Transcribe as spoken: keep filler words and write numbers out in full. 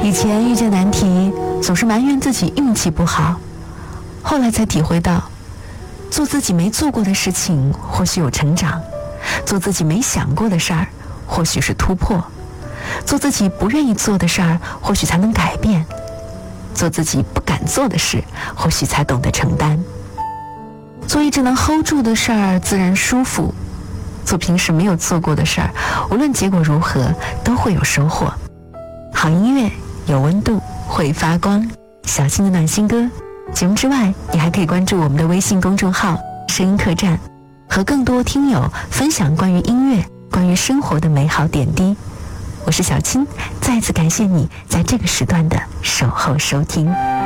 以前遇见难题，总是埋怨自己运气不好，后来才体会到，做自己没做过的事情，或许有成长；做自己没想过的事儿，或许是突破；做自己不愿意做的事儿，或许才能改变；做自己不敢做的事，或许才懂得承担。做一直能 hold 住的事儿，自然舒服；做平时没有做过的事儿，无论结果如何，都会有收获。好音乐有温度，会发光。小青的暖心歌。节目之外，你还可以关注我们的微信公众号声音客栈，和更多听友分享关于音乐、关于生活的美好点滴。我是小青，再次感谢你在这个时段的守候收听。